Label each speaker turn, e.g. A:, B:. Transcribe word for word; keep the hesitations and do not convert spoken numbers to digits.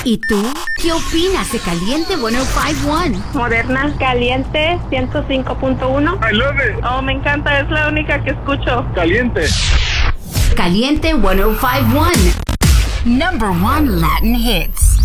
A: ¿Y tú? ¿Qué opinas de Caliente ciento cinco punto uno?
B: Moderna, Caliente ciento cinco punto uno.
C: I love it.
B: Oh, me encanta, es la única que escucho.
C: Caliente.
A: Caliente ciento cinco punto uno. Number one Latin hits.